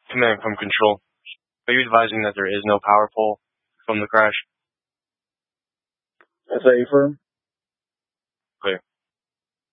Command from control. Are you advising that there is no power pole from the crash? That's A firm. Clear.